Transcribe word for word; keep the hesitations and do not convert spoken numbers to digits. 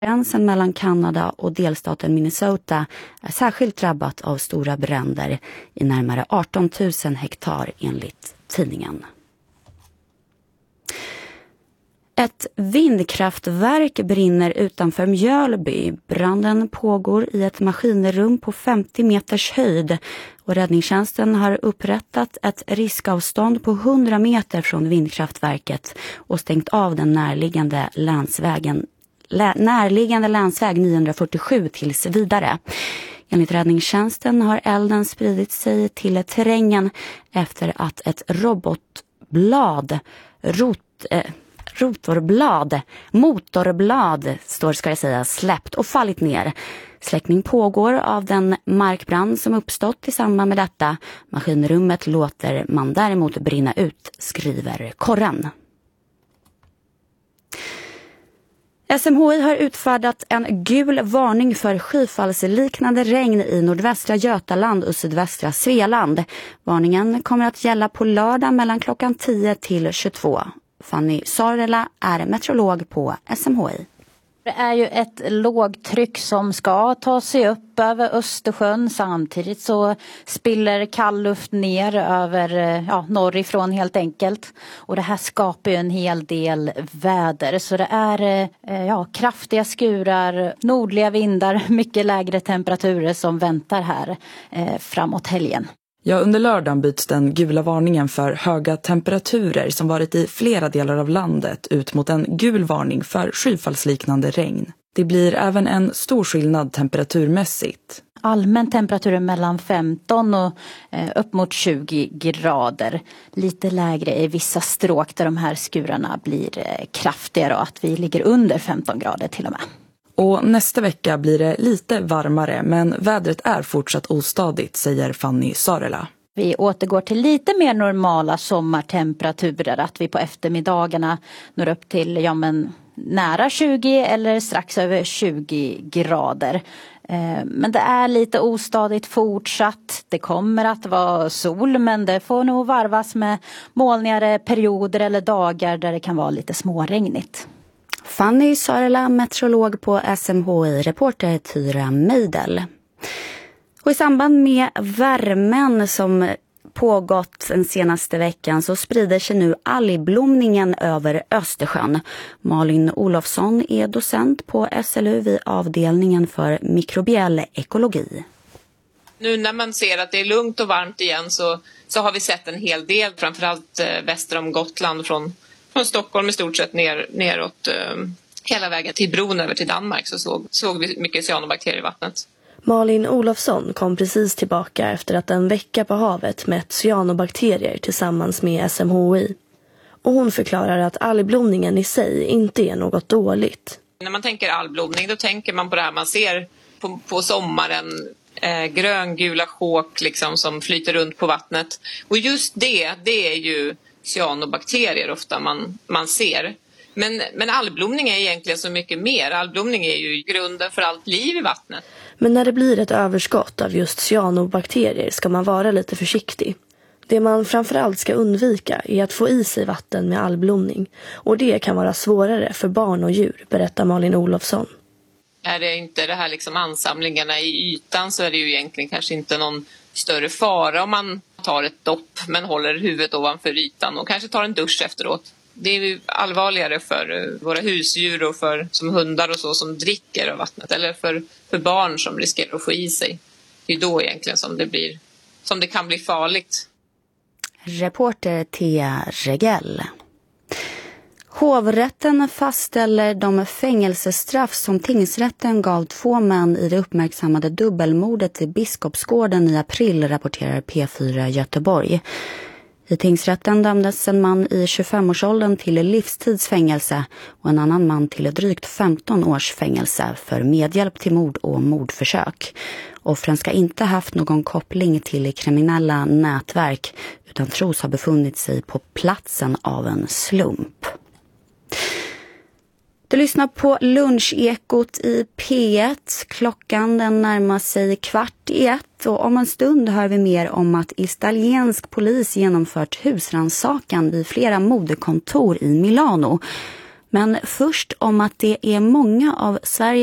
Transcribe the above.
Gränsen mellan Kanada och delstaten Minnesota är särskilt drabbat av stora bränder i närmare arton tusen hektar enligt tidningen. Ett vindkraftverk brinner utanför Mjölby. Branden pågår i ett maskinrum på femtio meters höjd och räddningstjänsten har upprättat ett riskavstånd på hundra meter från vindkraftverket och stängt av den närliggande länsvägen närliggande länsväg niohundrafyrtiosju tills vidare. Enligt räddningstjänsten har elden spridit sig till terrängen efter att ett robotblad, rot, eh, rotorblad, motorblad, står ska jag säga, släppt och fallit ner. Släckning pågår av den markbrand som uppstått i samband med detta. Maskinrummet låter man däremot brinna ut, skriver Korren. S M H I har utfärdat en gul varning för skyfallsliknande regn i nordvästra Götaland och sydvästra Svealand. Varningen kommer att gälla på lördag mellan klockan tio till tjugotvå. Fanny Sarela är meteorolog på S M H I. Det är ju ett lågtryck som ska ta sig upp över Östersjön. Samtidigt så spiller kall luft ner över ja, norrifrån helt enkelt. Och det här skapar ju en hel del väder. Så det är ja, kraftiga skurar, nordliga vindar, mycket lägre temperaturer som väntar här eh, framåt helgen. Ja, under lördagen byts den gula varningen för höga temperaturer som varit i flera delar av landet ut mot en gul varning för skyfallsliknande regn. Det blir även en stor skillnad temperaturmässigt. Allmän temperatur mellan femton och eh, upp mot tjugo grader. Lite lägre i vissa stråk där de här skurarna blir eh, kraftigare och att vi ligger under femton grader till och med. Och nästa vecka blir det lite varmare, men vädret är fortsatt ostadigt, säger Fanny Sarela. Vi återgår till lite mer normala sommartemperaturer, att vi på eftermiddagarna når upp till ja, men, nära tjugo eller strax över tjugo grader. Men det är lite ostadigt fortsatt. Det kommer att vara sol, men det får nog varvas med molnigare perioder eller dagar där det kan vara lite småregnigt. Fanny Sarela, meteorolog på S M H I, reporter Tyra Meidel. Och i samband med värmen som pågått den senaste veckan så sprider sig nu algblomningen över Östersjön. Malin Olofsson är docent på S L U vid avdelningen för mikrobiell ekologi. Nu när man ser att det är lugnt och varmt igen så, så har vi sett en hel del, framförallt eh, väster om Gotland från Från Stockholm i stort sett ner, neråt eh, hela vägen till bron över till Danmark så såg, såg vi mycket cyanobakterier i vattnet. Malin Olofsson kom precis tillbaka efter att en vecka på havet mätt cyanobakterier tillsammans med S M H I. Och hon förklarar att algblomningen i sig inte är något dåligt. När man tänker algblomning då tänker man på det här man ser på, på sommaren. Eh, gröngula sjåk liksom, som flyter runt på vattnet. Och just det, det är ju cyanobakterier ofta man, man ser. Men, men algblomning är egentligen så mycket mer. Algblomning är ju grunden för allt liv i vattnet. Men när det blir ett överskott av just cyanobakterier ska man vara lite försiktig. Det man framförallt ska undvika är att få i sig vatten med algblomning. Och det kan vara svårare för barn och djur, berättar Malin Olofsson. Är det inte det här liksom ansamlingarna i ytan så är det ju egentligen kanske inte någon större fara om man tar ett dopp men håller huvudet ovanför ytan och kanske tar en dusch efteråt. Det är ju allvarligare för våra husdjur och för som hundar och så som dricker av vattnet eller för, för barn som riskerar att få i sig. Det är då egentligen som det blir som det kan bli farligt. Reporter Thea Regell. Hovrätten fastställer de fängelsestraff som tingsrätten gav två män i det uppmärksammade dubbelmordet i Biskopsgården i april, rapporterar P fyra Göteborg. I tingsrätten dömdes en man i tjugofemårsåldern till livstidsfängelse och en annan man till drygt femton års fängelse för medhjälp till mord och mordförsök. Offren ska inte haft någon koppling till kriminella nätverk utan tros ha befunnit sig på platsen av en slump. Du lyssnar på Lunchekot i P ett. Klockan den närmar sig kvart i ett och om en stund hör vi mer om att italiensk polis genomfört husrannsakan vid flera modekontor i Milano. Men först om att det är många av Sveriges